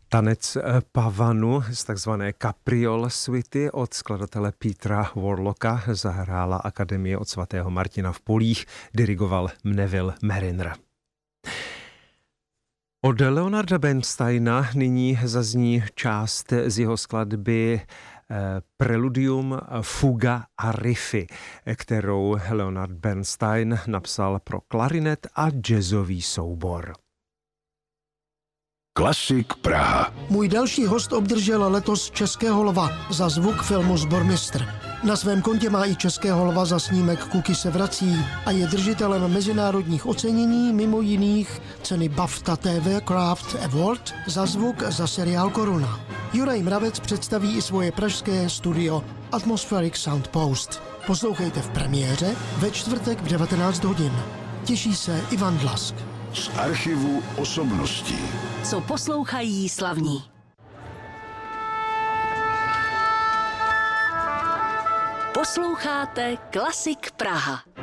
Tanec pavanu z takzvané Capriol suity od skladatele Petera Warlocka zahrála Akademie od svatého Martina v Polích, dirigoval Neville Mariner. Od Leonarda Bernsteina nyní zazní část z jeho skladby Preludium, fuga a riffy, kterou Leonard Bernstein napsal pro klarinet a jazzový soubor. Klasik Praha. Můj další host obdržel letos Českého lva za zvuk filmu Sbormistr. Na svém kontě má i Českého lva za snímek Kuky se vrací a je držitelem mezinárodních ocenění, mimo jiných ceny BAFTA TV Craft Award za zvuk za seriál Koruna. Juraj Mravec představí i svoje pražské studio Atmospheric Sound Post. Poslouchejte v premiéře ve čtvrtek v 19 hodin. Těší se Ivan Dlask. Z archivu osobností. Co poslouchají slavní. Posloucháte Klasik Praha.